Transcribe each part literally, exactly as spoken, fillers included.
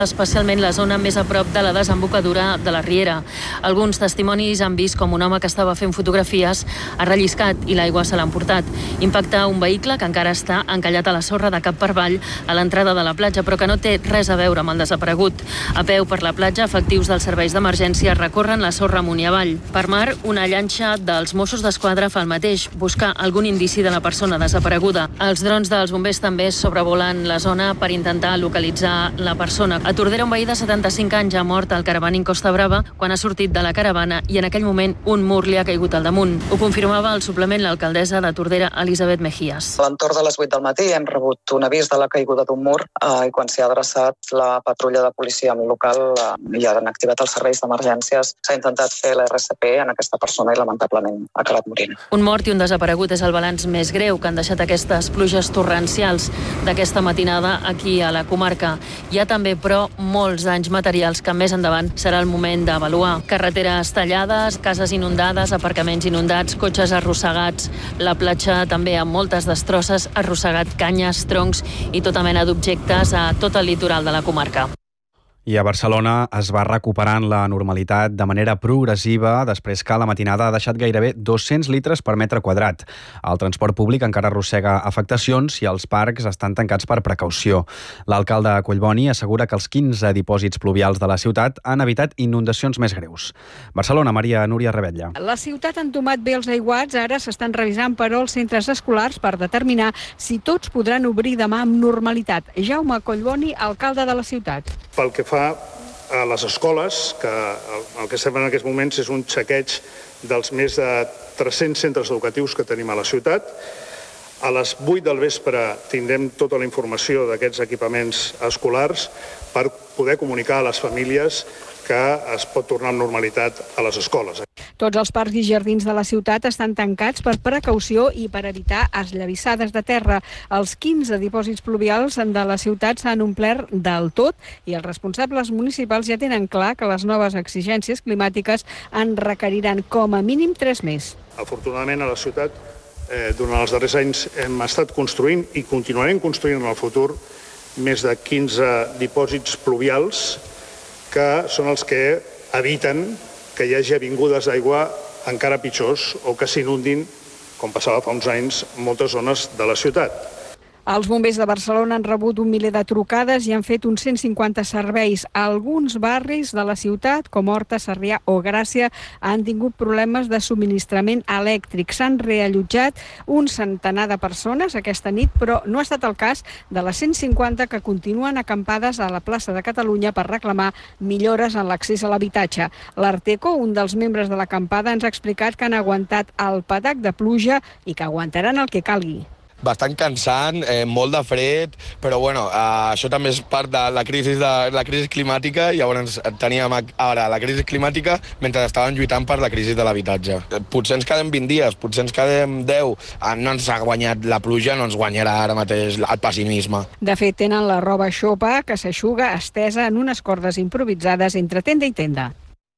especialment la zona més a prop de la desembocadura de la riera. Alguns testimonis han vist com un home que estava fent fotografies ha relliscat i l'aigua se l'ha emportat. Impacta un vehicle que encara està encallat a la sorra de cap per avall a l'entrada de la platja, però que no té res a veure amb el desaparegut. A peu per la platja, efectius dels serveis d'emergència recorren la sorra amunt i avall. Per mar, una llanxa dels Mossos d'Esquadra fa el mateix, buscar algun indici de la persona desapareguda. Els drons dels bombers també sobrevolen la zona per intentar localitzar la persona. A Tordera, un veí de setanta-cinc anys ha mort al caravaning Costa Brava quan ha sortit de la caravana i en aquell moment un mur li ha caigut al damunt. Ho confirmava al suplement l'alcaldessa de Tordera, Elisabet Mejías. A l'entorn de les vuit del matí hem rebut un avís de la caiguda d'un mur eh, i quan s'hi ha adreçat la patrulla de policia local eh, i han activat els serveis d'emergències, s'ha intentat fer l'R C P en aquesta persona i lamentablement ha acabat morint. Un mort i un desaparegut és el balanç més greu que han deixat aquestes pluges torrencials d'aquesta matinada aquí a la comarca. Hi ha també, però, molts danys materials que més endavant serà el moment d'avaluar. Carreteres tallades, cases inundades, aparcaments inundats, cotxes arrossegats, la platja també amb moltes destrosses, arrossegat canyes, troncs i tota mena d'objectes a tot el litoral de la comarca. I a Barcelona es va recuperant la normalitat de manera progressiva després que la matinada ha deixat gairebé dos-cents litres per metre quadrat. El transport públic encara arrossega afectacions i els parcs estan tancats per precaució. L'alcalde Collboni assegura que els quinze dipòsits pluvials de la ciutat han evitat inundacions més greus. Barcelona, Maria Núria Rebetlla. La ciutat ha entomat bé els aiguats, ara s'estan revisant però els centres escolars per determinar si tots podran obrir demà amb normalitat. Jaume Collboni, alcalde de la ciutat. Pel que fa a les escoles, que el que estem en aquests moments és un xequeig dels més de tres-cents centres educatius que tenim a la ciutat. A les vuit del vespre tindrem tota la informació d'aquests equipaments escolars per poder comunicar a les famílies que es pot tornar amb normalitat a les escoles. Tots els parcs i jardins de la ciutat estan tancats per precaució i per evitar esllavissades de terra. Els quinze dipòsits pluvials de la ciutat s'han omplert del tot i els responsables municipals ja tenen clar que les noves exigències climàtiques en requeriran com a mínim tres més. Afortunadament, a la ciutat, eh, durant els darrers anys hem estat construint i continuarem construint en el futur més de quinze dipòsits pluvials que són els que eviten que hi hagi avingudes d'aigua encara pitjors o que s'inundin, com passava fa uns anys, moltes zones de la ciutat. Els bombers de Barcelona han rebut un miler de trucades i han fet uns cent cinquanta serveis. Alguns barris de la ciutat, com Horta, Sarrià o Gràcia, han tingut problemes de subministrament elèctric. S'han reallotjat un centenar de persones aquesta nit, però no ha estat el cas de les cent cinquanta que continuen acampades a la plaça de Catalunya per reclamar millores en l'accés a l'habitatge. L'Arteco, un dels membres de l'acampada, ens ha explicat que han aguantat el patac de pluja i que aguantaran el que calgui. Bastant cansant, eh, molt de fred, però bueno, eh, això també és part de la crisi, de la crisi climàtica. Llavors teníem ara la crisi climàtica mentre estaven lluitant per la crisi de l'habitatge. Potser ens quedem vint dies, potser ens quedem deu. No ens ha guanyat la pluja, no ens guanyarà ara mateix el pessimisme. De fet, tenen la roba xopa que s'eixuga estesa en unes cordes improvisades entre tenda i tenda.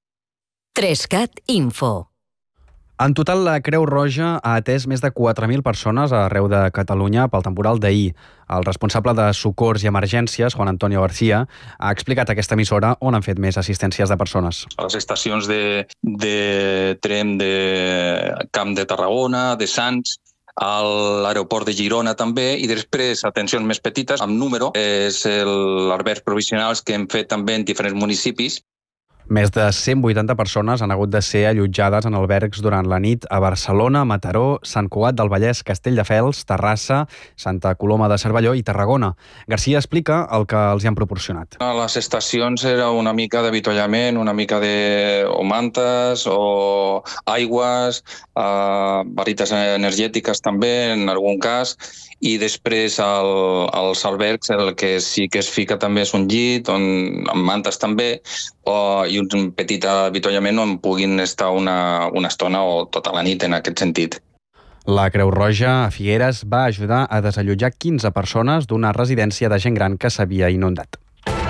Trescat Info. En total, la Creu Roja ha atès més de quatre mil persones arreu de Catalunya pel temporal d'ahir. El responsable de Socors i Emergències, Juan Antonio García, ha explicat a aquesta emissora on han fet més assistències de persones. A les estacions de, de tren de Camp de Tarragona, de Sants, a l'aeroport de Girona també, i després atencions més petites amb número, és els albergs provisionals que hem fet també en diferents municipis. Més de cent vuitanta persones han hagut de ser allotjades en albergs durant la nit a Barcelona, Mataró, Sant Cugat del Vallès, Castelldefels, Terrassa, Santa Coloma de Cervelló i Tarragona. García explica el que els hi han proporcionat. A les estacions era una mica d'avituallament, una mica de o mantes o aigües, eh, barrites energètiques també en algun cas, i després el, als albergs el que sí que es fica també és un llit, on, amb mantes també, o, i un petit avituallament on puguin estar una, una estona o tota la nit en aquest sentit. La Creu Roja a Figueres va ajudar a desallotjar quinze persones d'una residència de gent gran que s'havia inundat.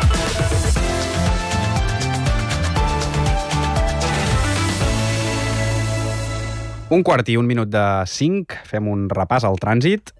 Un quart i un minut de cinc, fem un repàs al trànsit.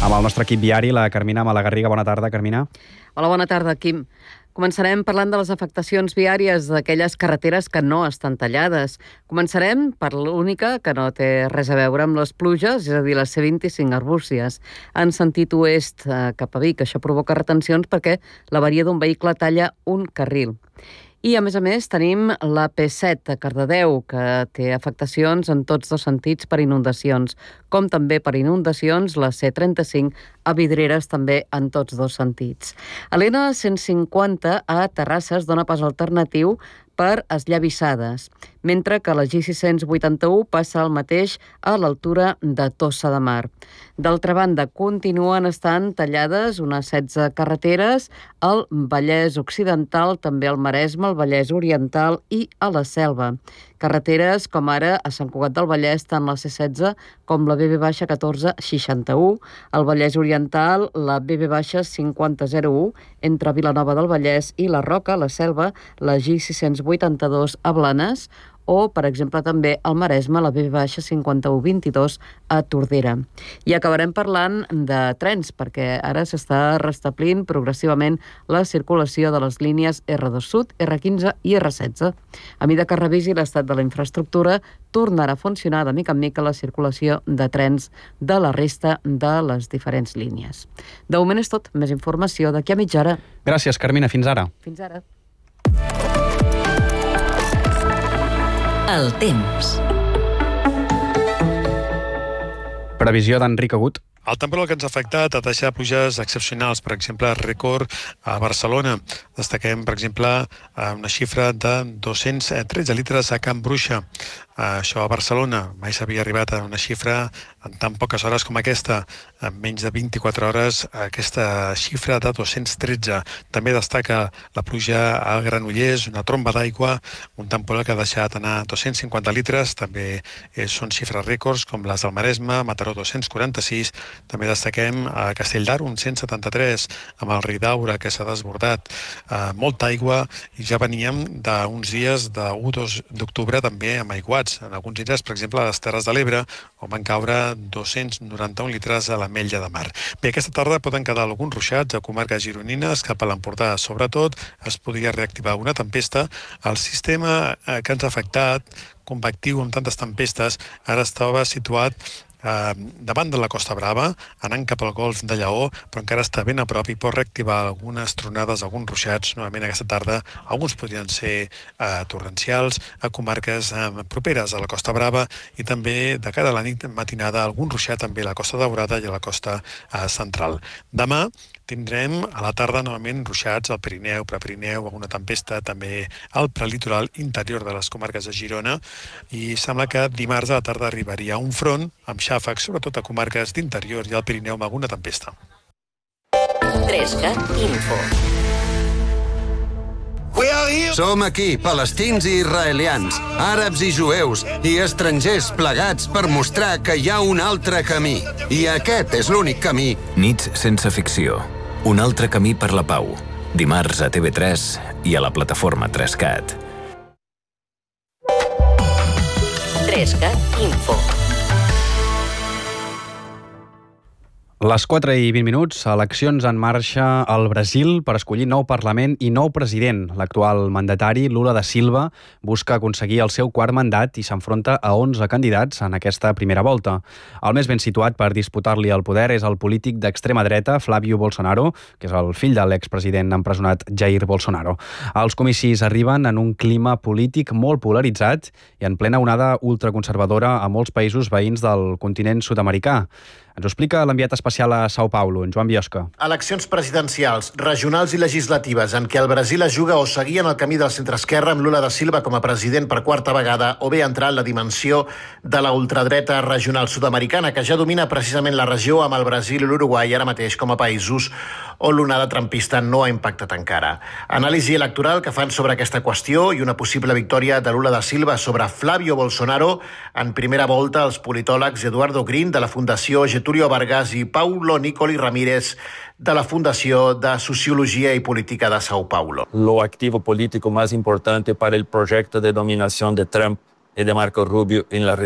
Amb el nostre equip viari, la Carmina Malagarriga. Bona tarda, Carmina. Hola, bona tarda, Quim. Començarem parlant de les afectacions viàries d'aquelles carreteres que no estan tallades. Començarem per l'única que no té res a veure amb les pluges, és a dir, la C vint-i-cinc Arbúcies. En sentit oest eh, cap a Vic, això provoca retencions perquè l'avaria d'un vehicle talla un carril. I, a més a més, tenim la P set a Cardedeu, que té afectacions en tots dos sentits per inundacions, com també per inundacions la C trenta-cinc a Vidreres, també en tots dos sentits. A l'N cent cinquanta a Terrassa es dona pas alternatiu per esllavissades, mentre que la G sis cents vuitanta-u passa el mateix a l'altura de Tossa de Mar. D'altra banda, continuen estant tallades unes setze carreteres al Vallès Occidental, també al Maresme, al Vallès Oriental i a la Selva. Carreteres com ara a Sant Cugat del Vallès, tant la C setze com la B B catorze seixanta-u, al Vallès Oriental la B B cinquanta zero u entre Vilanova del Vallès i la Roca, la Selva, la G sis cents vuitanta-dos a Blanes, o, per exemple, també al Maresme, la B B cinquanta-u vint-i-dos a Tordera. I acabarem parlant de trens, perquè ara s'està restablint progressivament la circulació de les línies R dos Sud, R quinze i R setze. A mesura que es revisi l'estat de la infraestructura, tornarà a funcionar de mica en mica la circulació de trens de la resta de les diferents línies. De moment és tot. Més informació d'aquí a mitja hora. Gràcies, Carmina. Fins ara. Fins ara. El temps. Previsió d'Enric Agut. El temporal que ens ha afectat ha deixat pluges excepcionals, per exemple, rècord a Barcelona. Destaquem, per exemple, una xifra de dos-cents tretze litres a Can Bruixa. Això a Barcelona. Mai s'havia arribat a una xifra en tan poques hores com aquesta. En menys de vint-i-quatre hores, aquesta xifra de dos-cents tretze. També destaca la pluja a Granollers, una tromba d'aigua, un temporal que ha deixat anar dos-cents cinquanta litres. També són xifres rècords com les del Maresme, Mataró dos-cents quaranta-sis. També destaquem a Castell d'Aro, un cent setanta-tres, amb el Ridaura, que s'ha desbordat. Eh, molta aigua, i ja veníem d'uns dies d'un dos d'octubre també amb aiguats. En alguns indrets, per exemple, a les Terres de l'Ebre, on van caure dos-cents noranta-un litres a l'Ametlla de Mar. Bé, aquesta tarda poden quedar alguns ruixats a comarques gironines, cap a l'Empordà. Sobretot, es podria reactivar una tempesta. El sistema eh, que ens ha afectat, convectiu amb tantes tempestes, ara estava situat eh, davant de la Costa Brava, anant cap al golf de Lleó, però encara està ben a prop i pot reactivar algunes tronades, alguns ruixats. Normalment aquesta tarda alguns podrien ser eh, torrencials a comarques eh, properes a la Costa Brava, i també de cara a la nit matinada algun ruixat també a la Costa Daurada i a la costa eh, central. Demà tindrem a la tarda novament ruixats al Pirineu, Prepirineu, alguna tempesta també al prelitoral interior de les comarques de Girona, i sembla que dimarts a la tarda arribaria un front amb xàfecs, sobretot a comarques d'interior i al Pirineu amb alguna tempesta. trescat Info. Som aquí, palestins i israelians, àrabs i jueus i estrangers plegats per mostrar que hi ha un altre camí. I aquest és l'únic camí. Nits sense ficció. Un altre camí per la pau. Dimarts a T V tres i a la plataforma trescat. trescat Info. Les quatre i vint minuts, eleccions en marxa al Brasil per escollir nou Parlament i nou president. L'actual mandatari, Lula da Silva, busca aconseguir el seu quart mandat i s'enfronta a onze candidats en aquesta primera volta. El més ben situat per disputar-li el poder és el polític d'extrema dreta, Flávio Bolsonaro, que és el fill de l'expresident empresonat Jair Bolsonaro. Els comicis arriben en un clima polític molt polaritzat i en plena onada ultraconservadora a molts països veïns del continent sud-americà. Ens ho explica l'enviat especial a São Paulo, en Joan Biosca. Eleccions presidencials, regionals i legislatives en què el Brasil es juga o seguir en el camí del centre-esquerra amb Lula da Silva com a president per quarta vegada, o bé entrar en la dimensió de la ultradreta regional sud-americana, que ja domina precisament la regió amb el Brasil i l'Uruguai ara mateix com a països on l'onada trumpista no ha impactat encara. Anàlisi electoral que fan sobre aquesta qüestió i una possible victòria de Lula da Silva sobre Flávio Bolsonaro. En primera volta, els politòlegs Eduardo Green, de la Fundació Getúlio Vargas, i Paulo Nicoli Ramírez, de la Fundació de Sociologia i Política de São Paulo. Lo activo político más importante para el proyecto de dominación de Trump y de Marco Rubio en la región.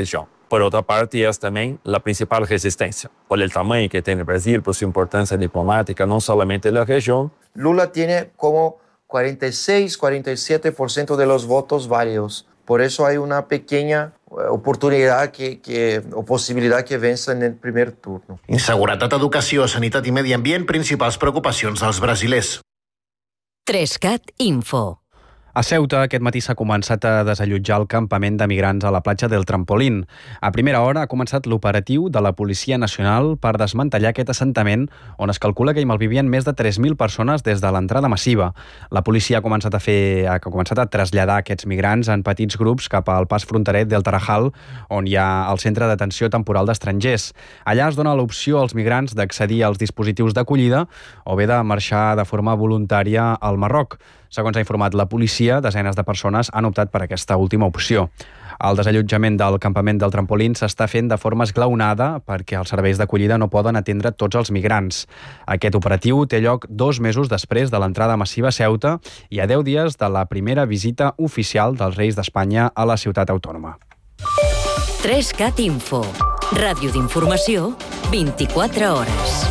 por otra parte es también la principal resistencia, por el tamaño que tiene Brasil, por su importancia diplomática, no solamente en la región. Lula tiene como cuarenta y seis, cuarenta y siete por ciento de los votos válidos. Por eso hay una pequeña oportunidad que, que, o possibilitat que vença en el primer turno. Inseguretat, educació, sanitat i medi ambient, principals preocupacions dels brasilers. Trescat Info. A Ceuta, aquest matí s'ha començat a desallotjar el campament de migrants a la platja del Trampolín. A primera hora ha començat l'operatiu de la Policia Nacional per desmantellar aquest assentament on es calcula que hi malvivien més de tres mil persones des de l'entrada massiva. La policia ha començat a fer ha començat a traslladar aquests migrants en petits grups cap al pas fronterer del Tarajal, on hi ha el centre d'atenció temporal d'estrangers. Allà es dona l'opció als migrants d'accedir als dispositius d'acollida o bé de marxar de forma voluntària al Marroc. Segons ha informat la policia, desenes de persones han optat per aquesta última opció. El desallotjament del campament del Trampolín s'està fent de forma esglaonada perquè els serveis d'acollida no poden atendre tots els migrants. Aquest operatiu té lloc dos mesos després de l'entrada massiva a Ceuta i a deu dies de la primera visita oficial dels Reis d'Espanya a la ciutat autònoma. Trescat Info. Ràdio d'informació, vint-i-quatre hores.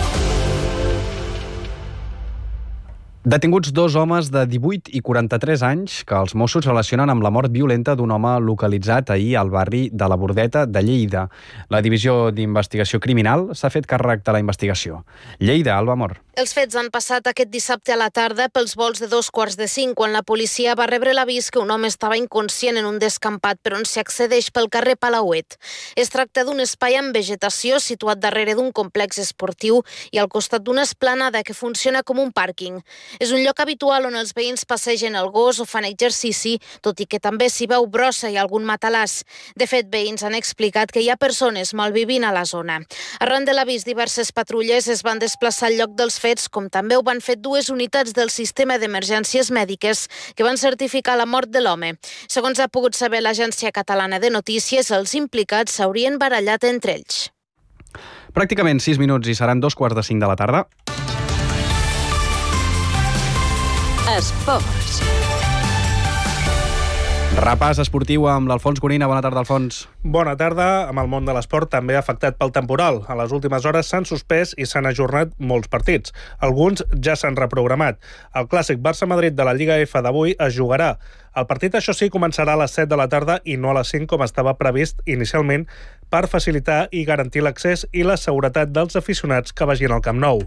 Detinguts dos homes de divuit i quaranta-tres anys que els Mossos relacionen amb la mort violenta d'un home localitzat ahir al barri de la Bordeta de Lleida. La Divisió d'Investigació Criminal s'ha fet càrrec de la investigació. Lleida, Alba Mor. Els fets han passat aquest dissabte a la tarda pels volts de dos quarts de cinc, quan la policia va rebre l'avís que un home estava inconscient en un descampat per on s'hi accedeix pel carrer Palauet. Es tracta d'un espai amb vegetació situat darrere d'un complex esportiu i al costat d'una esplanada que funciona com un pàrquing. És un lloc habitual on els veïns passegen el gos o fan exercici, tot i que també s'hi veu brossa i algun matalàs. De fet, veïns han explicat que hi ha persones malvivint a la zona. Arran de l'avís, diverses patrulles es van desplaçar al lloc dels fets, com també ho van fer dues unitats del sistema d'emergències mèdiques que van certificar la mort de l'home. Segons ha pogut saber l'Agència Catalana de Notícies, els implicats s'haurien barallat entre ells. Pràcticament sis minuts i seran dos quarts de cinc de la tarda. Esports. Repàs esportiu amb l'Alfons Gorina. Bona tarda, Alfons. Bona tarda. Amb el món de l'esport també afectat pel temporal. A les últimes hores s'han suspès i s'han ajornat molts partits. Alguns ja s'han reprogramat. El clàssic Barça-Madrid de la Lliga F d'avui es jugarà. El partit, això sí, començarà a les set de la tarda i no a les cinc com estava previst inicialment per facilitar i garantir l'accés i la seguretat dels aficionats que vagin al Camp Nou.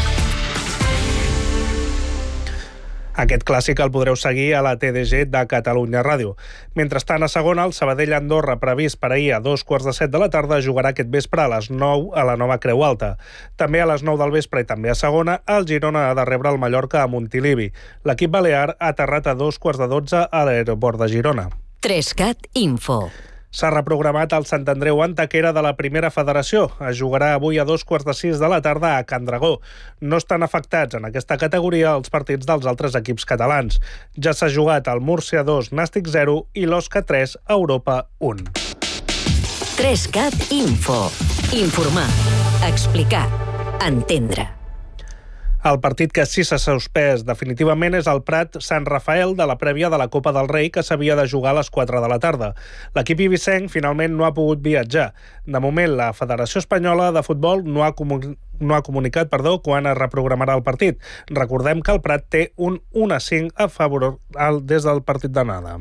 Aquest clàssic el podreu seguir a la T D G de Catalunya Ràdio. Mentrestant, a segona, el Sabadell-Andorra, previst per ahir a dos quarts de set de la tarda, jugarà aquest vespre a les nou a la nova Creu Alta. També a les nou del vespre i també a segona, el Girona ha de rebre el Mallorca a Montilivi. L'equip balear ha aterrat a dos quarts de dotze a l'aeroport de Girona. Trescat Info. S'ha reprogramat el Sant Andreu Antequera de la Primera Federació. Es jugarà avui a dos quarts de sis de la tarda a Can Dragó. No estan afectats en aquesta categoria els partits dels altres equips catalans. Ja s'ha jugat el Múrcia dos, Nàstic zero i l'Osca tres, Europa un. Trescat Info. Informar, explicar, entendre. El partit que sí s'ha suspès definitivament és el Prat Sant Rafael de la prèvia de la Copa del Rei, que s'havia de jugar a les quatre de la tarda. L'equip ibisenc finalment no ha pogut viatjar. De moment, la Federació Espanyola de Futbol no ha, comun... no ha comunicat perdó, quan es reprogramarà el partit. Recordem que el Prat té un un a cinc a favor des del partit d'anada.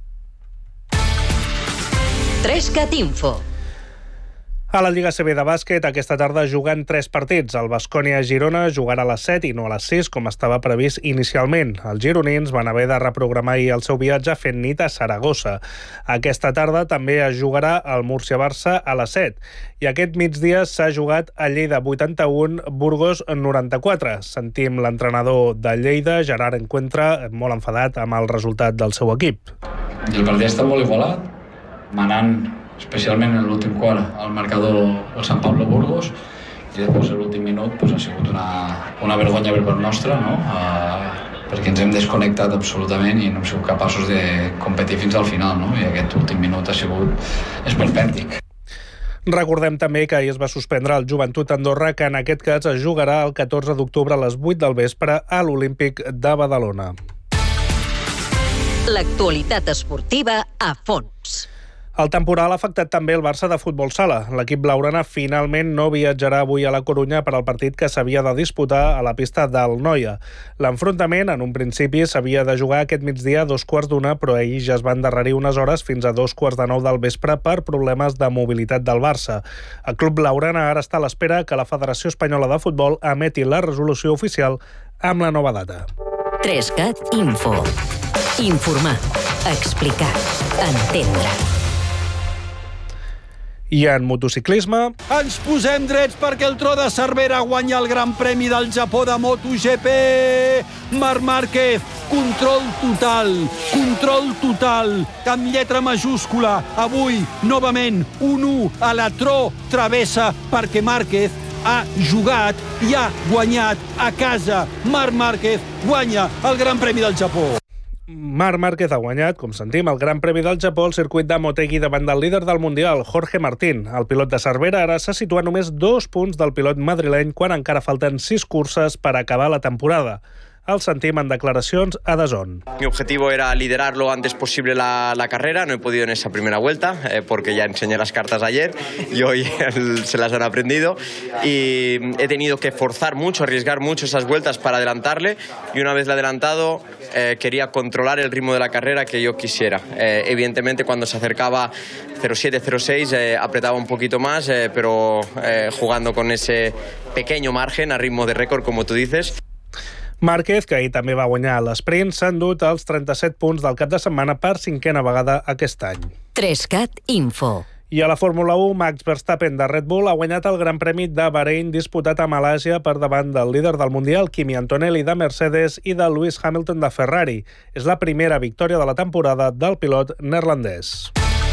Trescat Info. A la Lliga C B de bàsquet, aquesta tarda juguen tres partits. El Baskonia-Girona jugarà a les set i no a les sis, com estava previst inicialment. Els gironins van haver de reprogramar ahir el seu viatge fent nit a Saragossa. Aquesta tarda també es jugarà el Múrcia-Barça a les set. I aquest migdia s'ha jugat a Lleida vuitanta-un, Burgos noranta-quatre. Sentim l'entrenador de Lleida, Gerard Encuentra, molt enfadat amb el resultat del seu equip. I el partit està molt igualat, manant especialment en l'últim quart al marcador el Sant Pablo Burgos, i després l'últim minut pues, ha sigut una, una vergonya per part nostra, no? Uh, perquè ens hem desconnectat absolutament i no hem sigut capaços de competir fins al final, no? I aquest últim minut ha sigut esperpèntic. Recordem també que ahir es va suspendre el Joventut Andorra, que en aquest cas es jugarà el catorze d'octubre a les vuit del vespre a l'Olímpic de Badalona. L'actualitat esportiva a fons. El temporal ha afectat també el Barça de futbol sala. L'equip blaugrana finalment no viatjarà avui a la Corunya per al partit que s'havia de disputar a la pista del Noia. L'enfrontament, en un principi, s'havia de jugar aquest migdia a dos quarts d'una, però ahir ja es va endarrerir unes hores fins a dos quarts de nou del vespre per problemes de mobilitat del Barça. El club blaugrana ara està a l'espera que la Federació Espanyola de Futbol emeti la resolució oficial amb la nova data. trescat Info. Informar, explicar, entendre. I en motociclisme... Ens posem drets perquè el Tro de Cervera guanya el Gran Premi del Japó de MotoGP. Marc Márquez, control total, control total, amb lletra majúscula. Avui, novament, un u a la Tro Travessa perquè Márquez ha jugat i ha guanyat a casa. Marc Márquez guanya el Gran Premi del Japó. Marc Márquez ha guanyat, com sentim, el Gran Premi del Japó al circuit de Motegi davant del líder del Mundial, Jorge Martín. El pilot de Cervera ara se situa només dos punts del pilot madrileny quan encara falten sis curses per acabar la temporada. El sentim en declaracions a D A Z N. Mi objetivo era liderar lo antes posible la, la carrera. No he podido en esa primera vuelta eh, porque ya enseñé las cartas ayer y hoy se las han aprendido. Y he tenido que forzar mucho, arriesgar mucho esas vueltas para adelantarle. Y una vez le adelantado, eh, quería controlar el ritmo de la carrera que yo quisiera. Eh, evidentemente, cuando se acercaba cero siete cero seis, eh, apretaba un poquito más, eh, pero eh, jugando con ese pequeño margen a ritmo de récord, como tú dices. Márquez, que ahir també va guanyar l'esprint, s'ha endut els trenta-set punts del cap de setmana per cinquena vegada aquest any. trescat Info. I a la Fórmula u, Max Verstappen de Red Bull ha guanyat el Gran Premi de Bahrein disputat a Malàsia per davant del líder del Mundial, Kimi Antonelli de Mercedes, i de Lewis Hamilton de Ferrari. És la primera victòria de la temporada del pilot neerlandès.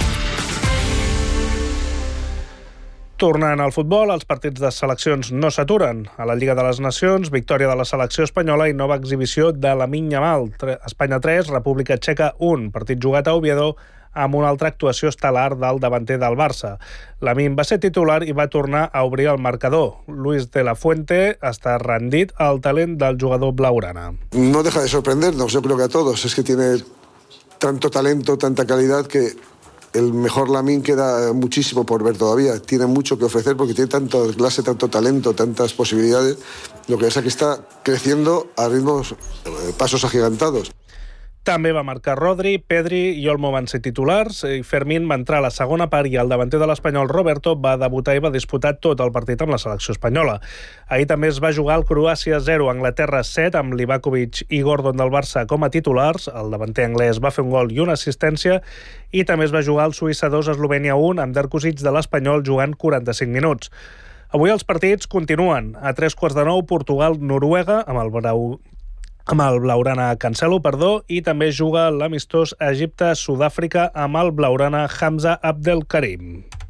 Tornant al futbol, els partits de seleccions no s'aturen. A la Lliga de les Nacions, victòria de la selecció espanyola i nova exhibició de Lamine Yamal. Espanya tres, República Txeca un. Partit jugat a Oviedo amb una altra actuació estel·lar del davanter del Barça. Lamine va ser titular i va tornar a obrir el marcador. Luis de la Fuente està rendit al talent del jugador blaugrana. No deja de sorprendernos, yo creo que a todos. Es que tiene tanto talento, tanta calidad que el mejor Lamine queda muchísimo por ver todavía. Tiene mucho que ofrecer porque tiene tanta clase, tanto talento, tantas posibilidades. Lo que pasa es que está creciendo a ritmos, eh, pasos agigantados. També va marcar Rodri, Pedri i Olmo van ser titulars, i Fermín va entrar a la segona part i el davanter de l'Espanyol Roberto va debutar i va disputar tot el partit amb la selecció espanyola. Ahir també es va jugar el Croàcia zero, Anglaterra set, amb Livakovic i Gordon del Barça com a titulars. El davanter anglès va fer un gol i una assistència, i també es va jugar el Suïssa dos, Eslovènia un, amb Darkusic de l'Espanyol jugant quaranta-cinc minuts. Avui els partits continuen. A tres quarts de nou, Portugal-Noruega, amb el Brau... amb el blaugrana Cancelo, perdó, i també juga l'amistós Egipte-Sud-àfrica amb el blaugrana Hamza Abdelkarim.